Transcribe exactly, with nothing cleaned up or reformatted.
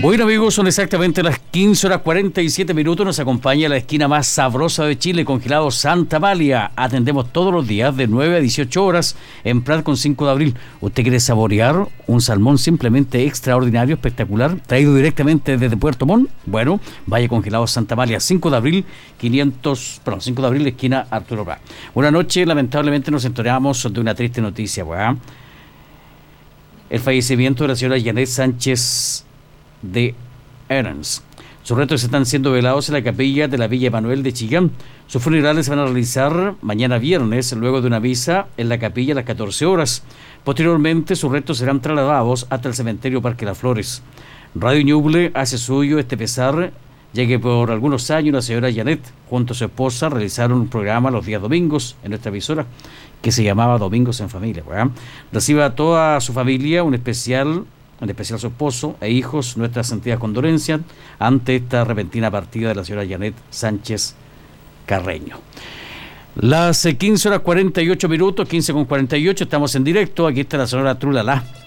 Bueno, amigos, son exactamente las quince horas cuarenta y siete minutos. Nos acompaña la esquina más sabrosa de Chile, Congelado Santa Amalia. Atendemos todos los días de nueve a dieciocho horas en Prat con cinco de abril. ¿Usted quiere saborear un salmón simplemente extraordinario, espectacular, traído directamente desde Puerto Montt? Bueno, vaya Congelado Santa Amalia, cinco de abril, quinientos, perdón, cinco de abril, esquina Arturo Prat. Una noche, lamentablemente, nos enteramos de una triste noticia, ¿verdad? El fallecimiento de la señora Janet Sánchez de Erens. Sus restos están siendo velados en la capilla de la Villa Emanuel de Chillán. Sus funerales se van a realizar mañana viernes, luego de una misa en la capilla a las catorce horas. Posteriormente, sus restos serán trasladados hasta el cementerio Parque Las Flores. Radio Ñuble hace suyo este pesar, ya que por algunos años la señora Janet, junto a su esposa, realizaron un programa los días domingos en nuestra emisora, que se llamaba Domingos en Familia, ¿verdad? Recibe a toda su familia un especial en especial su esposo e hijos, nuestras sentidas condolencias ante esta repentina partida de la señora Janet Sánchez Carreño. Las quince horas cuarenta y ocho minutos, quince con cuarenta y ocho, estamos en directo. Aquí está la señora Trulalá.